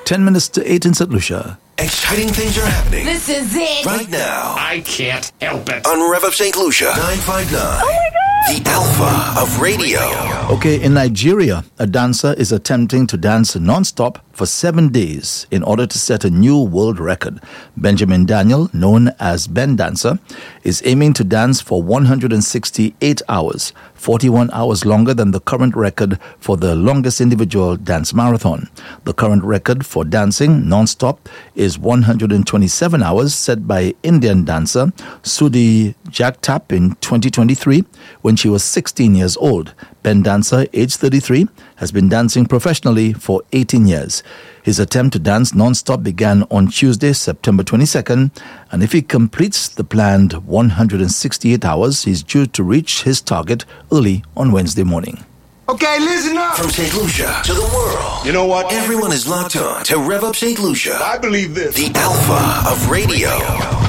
10 minutes to 8 in St. Lucia. Exciting things are happening. This is it. Right now. I can't help it. On Rev Up St. Lucia 959. Oh my God. The Alpha of Radio. Okay, in Nigeria, a dancer is attempting to dance non-stop for 7 days in order to set a new world record. Benjamin Daniel, known as Ben Dancer, is aiming to dance for 168 hours, 41 hours longer than the current record for the longest individual dance marathon. The current record for dancing non-stop is 127 hours, set by Indian dancer Sudhi Jagtap in 2023 when she was 16 years old. Ben Dancer, age 33, has been dancing professionally for 18 years. His attempt to dance non-stop began on Tuesday, September 22nd, and if he completes the planned 168 hours, he's due to reach his target early on Wednesday morning. Okay, listen up. From St. Lucia to the world. You know what? Everyone is locked on to Rev Up St. Lucia. I believe this. The Alpha of Radio.